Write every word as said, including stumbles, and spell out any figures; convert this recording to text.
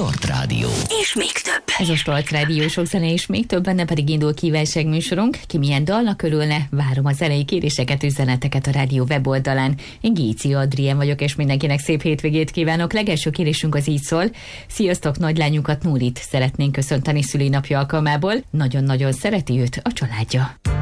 Start Rádió. És még több. Ez a Start Rádió, sok zene és még több, benne pedig indul kívánságműsorunk. Ki milyen dalnak örülne? Várom a zenei kéréseket, üzeneteket a rádió weboldalán. Én Géci Adrien vagyok, és mindenkinek szép hétvégét kívánok. Legelső kérésünk az így szól. Sziasztok, nagylányunkat, Núrit szeretnénk köszönteni szülinapja alkalmából. Nagyon-nagyon szereti őt a családja.